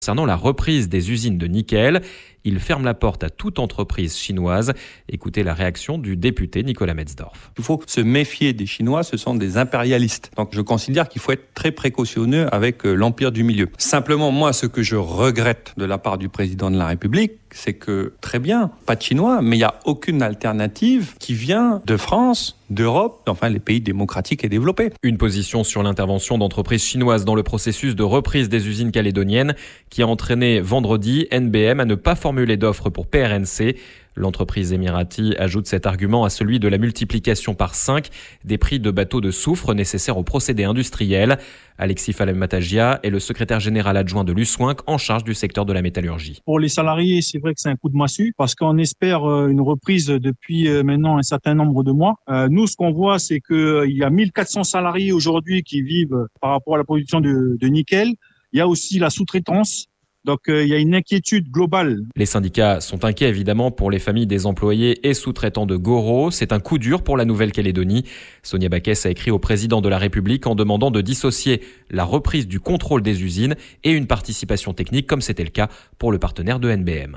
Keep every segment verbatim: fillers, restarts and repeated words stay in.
Concernant la reprise des usines de nickel, il ferme la porte à toute entreprise chinoise. Écoutez la réaction du député Nicolas Metzdorf. Il faut se méfier des Chinois, ce sont des impérialistes. Donc je considère qu'il faut être très précautionneux avec l'empire du milieu. Simplement, moi, ce que je regrette de la part du président de la République, c'est que, très bien, pas de Chinois, mais il n'y a aucune alternative qui vient de France, d'Europe, enfin les pays démocratiques et développés. Une position sur l'intervention d'entreprises chinoises dans le processus de reprise des usines calédoniennes qui a entraîné vendredi N B M à ne pas formuler d'offre pour P R N C. L'entreprise émirati ajoute cet argument à celui de la multiplication par cinq des prix de bateaux de soufre nécessaires au procédé industriel. Alexis Falem-Matagia est le secrétaire général adjoint de l'U S W I N C en charge du secteur de la métallurgie. Pour les salariés, c'est vrai que c'est un coup de massue parce qu'on espère une reprise depuis maintenant un certain nombre de mois. Nous, ce qu'on voit, c'est qu'il y a mille quatre cents salariés aujourd'hui qui vivent par rapport à la production de, de nickel. Il y a aussi la sous-traitance. Donc, euh, il y a une inquiétude globale. Les syndicats sont inquiets évidemment pour les familles des employés et sous-traitants de Goro. C'est un coup dur pour la Nouvelle-Calédonie. Sonia Backès a écrit au président de la République en demandant de dissocier la reprise du contrôle des usines et une participation technique comme c'était le cas pour le partenaire de N B M.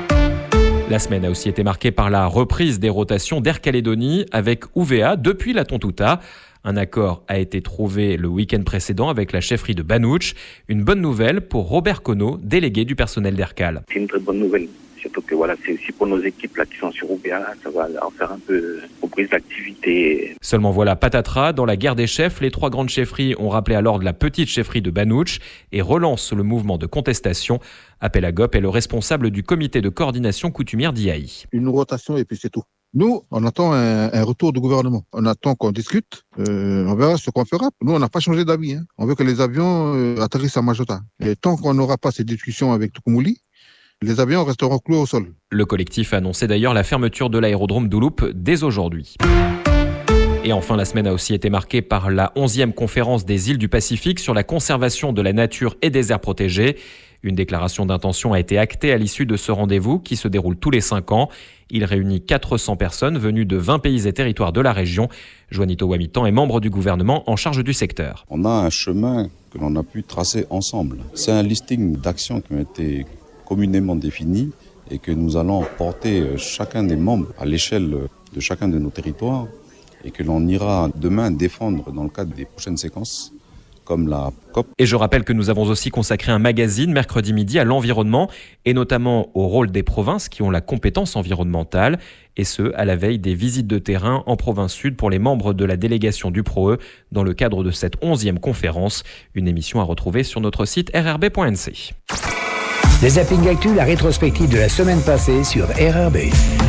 La semaine a aussi été marquée par la reprise des rotations d'Air Calédonie avec U V A depuis la Tontouta. Un accord a été trouvé le week-end précédent avec la chefferie de Banouch. Une bonne nouvelle pour Robert Conneau, délégué du personnel d'Aircal. C'est une très bonne nouvelle. Surtout que voilà, c'est aussi pour nos équipes là, qui sont sur U V A, ça va leur faire un peu reprise d'activité. Seulement voilà, patatras, dans la guerre des chefs, les trois grandes chefferies ont rappelé à l'ordre la petite chefferie de Banouch et relancent le mouvement de contestation. Appel à Gop est le responsable du comité de coordination coutumière d'I A I. Une rotation et puis c'est tout. Nous, on attend un, un retour du gouvernement. On attend qu'on discute. Euh, on verra ce qu'on fera. Nous, on n'a pas changé d'avis. Hein. On veut que les avions euh, atterrissent à Majota. Et tant qu'on n'aura pas ces discussions avec Tukumuli, les avions resteront cloués au sol. Le collectif a annoncé d'ailleurs la fermeture de l'aérodrome d'Ouloup dès aujourd'hui. Et enfin, la semaine a aussi été marquée par la onzième conférence des îles du Pacifique sur la conservation de la nature et des aires protégées. Une déclaration d'intention a été actée à l'issue de ce rendez-vous qui se déroule tous les cinq ans. Il réunit quatre cents personnes venues de vingt pays et territoires de la région. Juanito Wamitan est membre du gouvernement en charge du secteur. On a un chemin que l'on a pu tracer ensemble. C'est un listing d'actions qui ont été communément définies et que nous allons porter chacun des membres à l'échelle de chacun de nos territoires et que l'on ira demain défendre dans le cadre des prochaines séquences comme la COP. Et je rappelle que nous avons aussi consacré un magazine mercredi midi à l'environnement et notamment au rôle des provinces qui ont la compétence environnementale et ce, à la veille des visites de terrain en province sud pour les membres de la délégation du P R O E dans le cadre de cette onzième conférence. Une émission à retrouver sur notre site r r b point n c. Les Zapping Actu, la rétrospective de la semaine passée sur R R B.